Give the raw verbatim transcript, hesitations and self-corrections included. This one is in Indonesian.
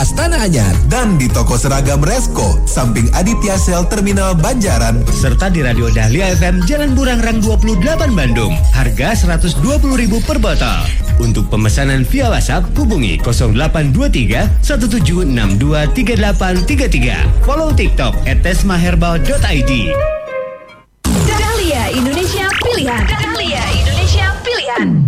Astana Anyar dan di toko seragam Resko samping Aditya Sel Terminal Banjaran serta di Radio Dahlia F M Jalan Burangrang dua puluh delapan Bandung. Harga seratus dua puluh ribu per botol. Untuk pemesanan via WhatsApp hubungi nol delapan dua tiga satu tujuh enam dua tiga delapan tiga tiga. Follow TikTok at tesmaherbal dot i d. Dahlia Indonesia Pilihan. Dahlia Indonesia Pilihan.